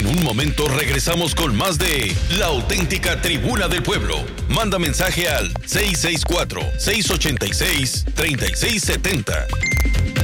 En un momento regresamos con más de La Auténtica Tribuna del Pueblo. Manda mensaje al 664-686-3670.